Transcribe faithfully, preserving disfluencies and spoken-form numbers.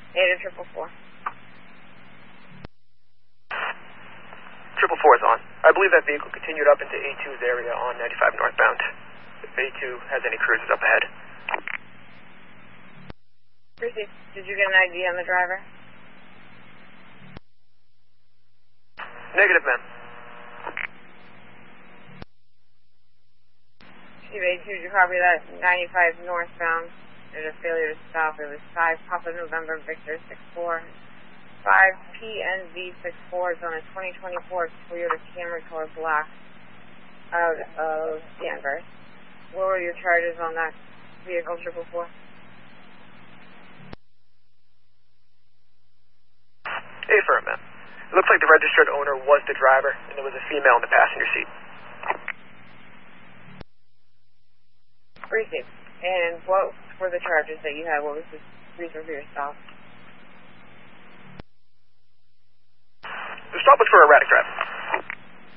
eight to triple four. Triple four is on. I believe that vehicle continued up into A two's area on ninety-five northbound. If A two has any cruisers up ahead. Received. Did you get an I D on the driver? Negative, ma'am. Steve A two, did you copy that? ninety-five northbound. There's a failure to stop. It was five Papa November Victor six four. five P N V six four is on a twenty twenty-four Toyota Camry color black out of Danvers. What were your charges on that vehicle, triple four? Affirm, ma'am. It looks like the registered owner was the driver, and there was a female in the passenger seat. Received. And what were the charges that you had? What was the reason for your stop? The stop was for erratic driving.